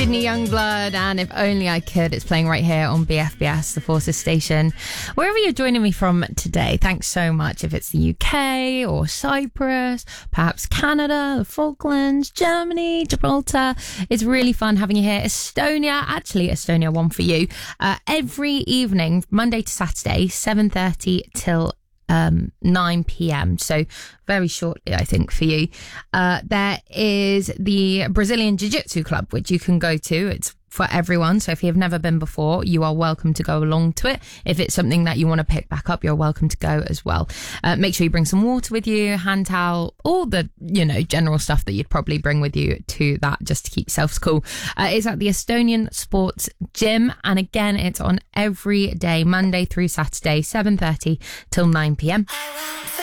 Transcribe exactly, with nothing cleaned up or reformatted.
Sydney Youngblood and If Only I Could. It's playing right here on B F B S, the Forces station. Wherever you're joining me from today, thanks so much. If it's the U K or Cyprus, perhaps Canada, the Falklands, Germany, Gibraltar, it's really fun having you here. Estonia, actually Estonia, one for you. Uh, every evening, Monday to Saturday, seven thirty till um nine p.m, so very shortly I think for you. Uh there is the Brazilian Jiu-Jitsu Club, which you can go to. It's for everyone, so if you've never been before, you are welcome to go along to it. If it's something that you want to pick back up, you're welcome to go as well. Uh, make sure you bring some water with you, hand towel, all the, you know, general stuff that you'd probably bring with you to that, just to keep yourselves cool. Uh, it's at the Estonian Sports Gym, and again, it's on every day, Monday through Saturday, seven thirty till nine p.m.